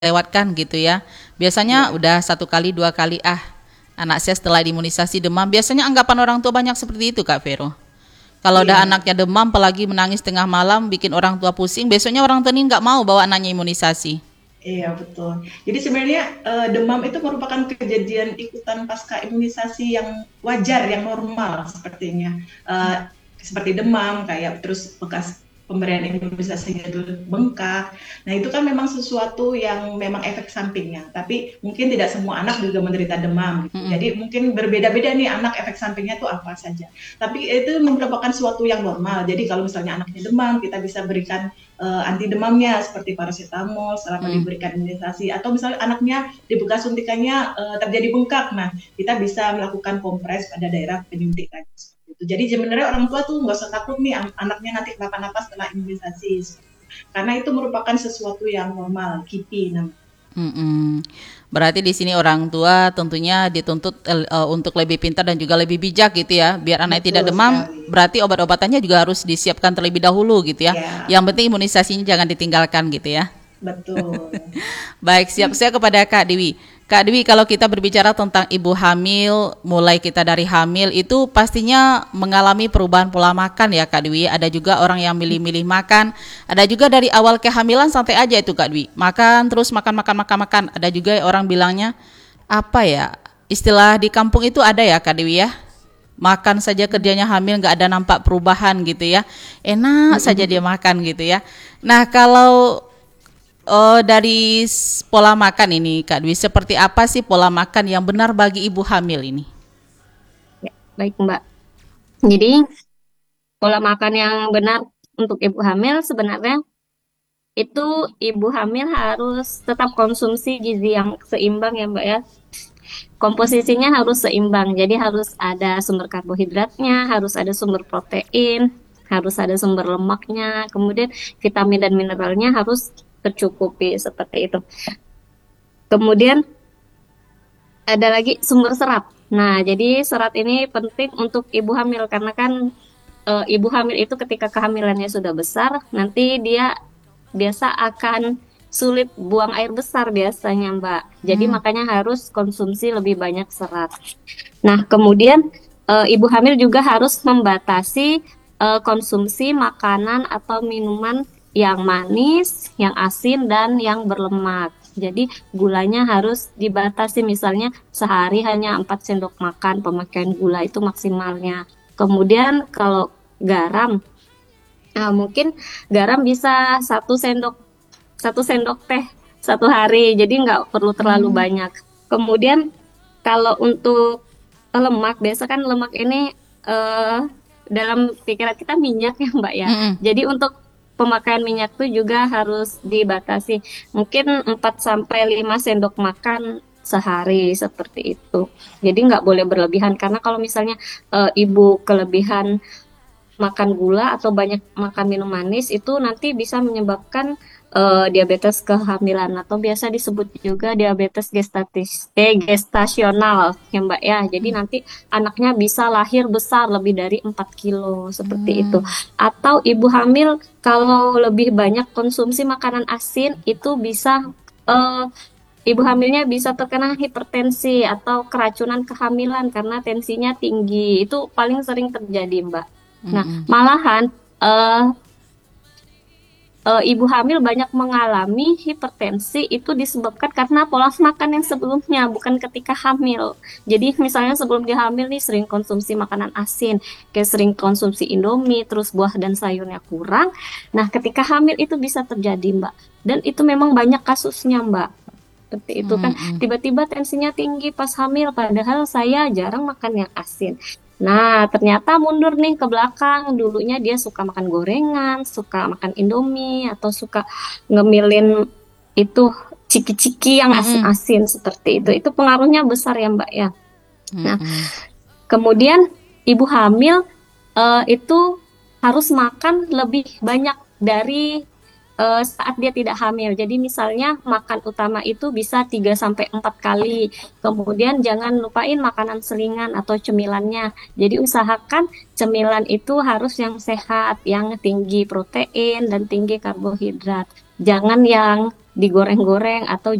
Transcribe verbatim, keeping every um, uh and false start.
lewatkan gitu ya. Biasanya Iya. udah satu kali, dua kali, ah anak saya setelah diimunisasi demam. Biasanya anggapan orang tua banyak seperti itu Kak Vero. Kalau udah Iya. anaknya demam, apalagi menangis tengah malam, bikin orang tua pusing, besoknya orang tua ini nggak mau bawa anaknya imunisasi. Iya, betul. Jadi sebenarnya eh, demam itu merupakan kejadian ikutan pasca imunisasi yang wajar, yang normal sepertinya. Eh, seperti demam, kayak terus bekas pemberian imunisasinya itu bengkak. Nah, itu kan memang sesuatu yang memang efek sampingnya. Tapi mungkin tidak semua anak juga menderita demam gitu. Mm-mm. Jadi mungkin berbeda-beda nih anak efek sampingnya itu apa saja. Tapi itu merupakan suatu yang normal. Jadi kalau misalnya anaknya demam, kita bisa berikan uh, anti demamnya seperti paracetamol selama Mm. diberikan imunisasi, atau misalnya anaknya di bekas suntikannya uh, terjadi bengkak, nah kita bisa melakukan kompres pada daerah penyuntikan. Jadi sebenarnya orang tua tuh nggak usah takut nih anaknya nanti kenapa-napa setelah imunisasi, karena itu merupakan sesuatu yang normal, kipi namanya. Mm-mm. Berarti di sini orang tua tentunya dituntut eh, eh, untuk lebih pintar dan juga lebih bijak gitu ya, biar anak tidak Betul demam. sekali. Berarti obat-obatannya juga harus disiapkan terlebih dahulu gitu ya. Ya, Yang penting imunisasinya jangan ditinggalkan gitu ya. betul. Baik, siap saya kepada Kak Dewi. Kak Dewi, kalau kita berbicara tentang ibu hamil, mulai kita dari hamil itu pastinya mengalami perubahan pola makan ya Kak Dewi. Ada juga orang yang milih-milih makan, ada juga dari awal kehamilan santai aja itu Kak Dewi. Makan terus makan makan makan makan. Ada juga orang bilangnya apa ya? Istilah di kampung itu ada ya Kak Dewi ya. Makan saja kerjanya hamil nggak ada nampak perubahan gitu ya. Enak saja dia makan gitu ya. Nah, kalau Oh, dari s- pola makan ini, Kak Dwi, seperti apa sih pola makan yang benar bagi ibu hamil ini? Ya, baik Mbak. Jadi pola makan yang benar untuk ibu hamil sebenarnya itu ibu hamil harus tetap konsumsi gizi yang seimbang ya Mbak ya. Komposisinya harus seimbang. Jadi harus ada sumber karbohidratnya, harus ada sumber protein, harus ada sumber lemaknya, kemudian vitamin dan mineralnya harus tercukupi seperti itu. Kemudian ada lagi sumber serat. Nah, jadi serat ini penting untuk ibu hamil karena kan e, ibu hamil itu ketika kehamilannya sudah besar, nanti dia biasa akan sulit buang air besar biasanya, Mbak. Jadi Hmm. makanya harus konsumsi lebih banyak serat. Nah, kemudian e, ibu hamil juga harus membatasi e, konsumsi makanan atau minuman yang manis, yang asin, dan yang berlemak. Jadi gulanya harus dibatasi, misalnya sehari hanya empat sendok makan pemakaian gula itu maksimalnya. Kemudian kalau garam, nah mungkin garam bisa satu sendok satu sendok teh satu hari, jadi nggak perlu terlalu Hmm. banyak. Kemudian kalau untuk lemak, biasa kan lemak ini eh, dalam pikiran kita minyak ya Mbak ya. Mm-mm. Jadi untuk pemakaian minyak tuh juga harus dibatasi. Mungkin empat sampai lima sendok makan sehari seperti itu. Jadi nggak boleh berlebihan karena kalau misalnya eh, ibu kelebihan makan gula atau banyak makan minum manis itu nanti bisa menyebabkan eh, diabetes kehamilan atau biasa disebut juga diabetes gestatis eh gestasional ya Mbak ya. Jadi nanti anaknya bisa lahir besar lebih dari empat kilo seperti itu. Hmm. Atau ibu hamil kalau lebih banyak konsumsi makanan asin itu bisa eh, ibu hamilnya bisa terkena hipertensi atau keracunan kehamilan karena tensinya tinggi. Itu paling sering terjadi, Mbak. Nah, Mm-mm. malahan eh, eh, ibu hamil banyak mengalami hipertensi itu disebabkan karena pola makan yang sebelumnya, bukan ketika hamil. Jadi misalnya sebelum dia hamil nih sering konsumsi makanan asin, kayak sering konsumsi Indomie, terus buah dan sayurnya kurang. Nah, ketika hamil itu bisa terjadi, Mbak. Dan itu memang banyak kasusnya, Mbak. Seperti itu kan, Mm-mm. tiba-tiba tensinya tinggi pas hamil, padahal saya jarang makan yang asin. Nah, ternyata mundur nih ke belakang. Dulunya dia suka makan gorengan, suka makan Indomie, atau suka ngemilin itu ciki-ciki yang Mm-mm. asin-asin seperti itu. Itu pengaruhnya besar ya, Mbak ya. Nah, Mm-mm. kemudian ibu hamil eh, itu harus makan lebih banyak dari eh, saat dia tidak hamil. Jadi misalnya makan utama itu bisa tiga sampai empat kali. Kemudian jangan lupain makanan selingan atau cemilannya. Jadi usahakan cemilan itu harus yang sehat, yang tinggi protein dan tinggi karbohidrat. jangan yang digoreng-goreng atau